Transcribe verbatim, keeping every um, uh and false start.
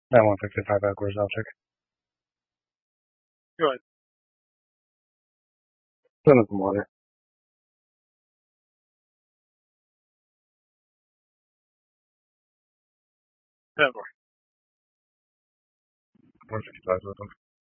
Nem a fifty-five goes, I'll check. Go ahead. Still some water. ten more. one fifty-five with them.